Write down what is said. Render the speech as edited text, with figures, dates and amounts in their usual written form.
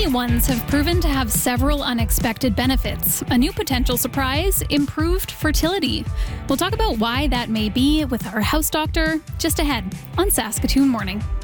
Creamy ones have proven to have several unexpected benefits. A new potential surprise, improved fertility. We'll talk about why that may be with our house doctor just ahead on Saskatoon Morning.